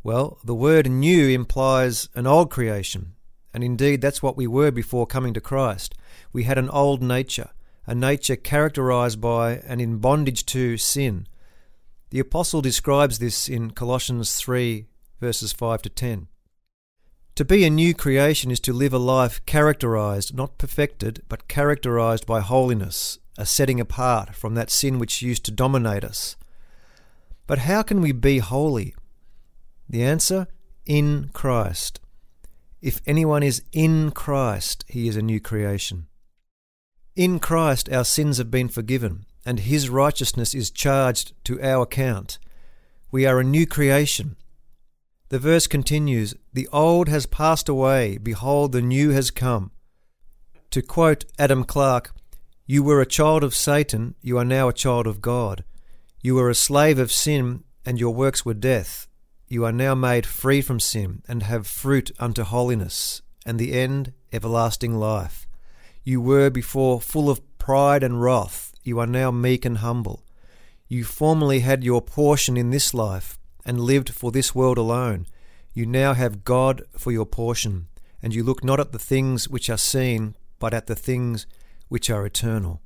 Well, the word new implies an old creation, and indeed that's what we were before coming to Christ. We had an old nature, a nature characterized by and in bondage to sin. The apostle describes this in Colossians 3, verses 5 to 10. To be a new creation is to live a life characterized, not perfected, but characterized by holiness, a setting apart from that sin which used to dominate us. But how can we be holy? The answer? In Christ. If anyone is in Christ, he is a new creation. In Christ our sins have been forgiven, and his righteousness is charged to our account. We are a new creation. The verse continues, "The old has passed away, behold the new has come." To quote Adam Clarke, "You were a child of Satan, you are now a child of God. You were a slave of sin, and your works were death. You are now made free from sin, and have fruit unto holiness, and the end, everlasting life. You were before full of pride and wrath, you are now meek and humble. You formerly had your portion in this life, and lived for this world alone. You now have God for your portion, and you look not at the things which are seen, but at the things which are eternal."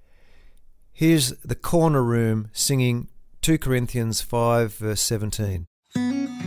Here's the Corner Room singing 2 Corinthians 5 verse 17.